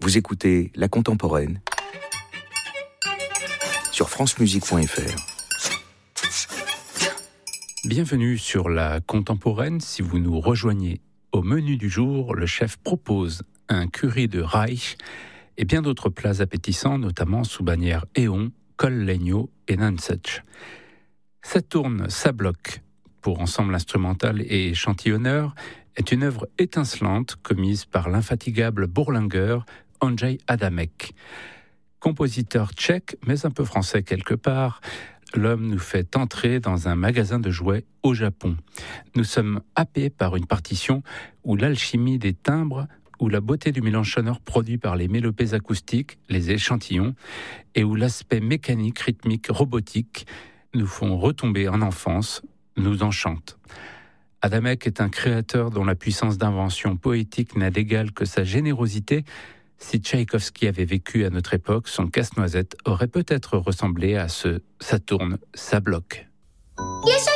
Vous écoutez La Contemporaine sur francemusique.fr. Bienvenue sur La Contemporaine. Si vous nous rejoignez au menu du jour, le chef propose un curry de Reich et bien d'autres plats appétissants, notamment sous bannière Éon, Col Legno et Nonsuch. Saturne Sablock, pour ensemble instrumental et échantillonneur, est une œuvre étincelante commise par l'infatigable bourlingueur Ondřej Adamek. Compositeur tchèque, mais un peu français quelque part, l'homme nous fait entrer dans un magasin de jouets au Japon. Nous sommes happés par une partition où l'alchimie des timbres, où la beauté du mélange sonore produit par les mélopées acoustiques, les échantillons, et où l'aspect mécanique, rythmique, robotique nous font retomber en enfance, nous enchantent. Adamek est un créateur dont la puissance d'invention poétique n'a d'égal que sa générosité. Si Tchaïkovski avait vécu à notre époque, son casse-noisette aurait peut-être ressemblé à ce Saturne Sablock.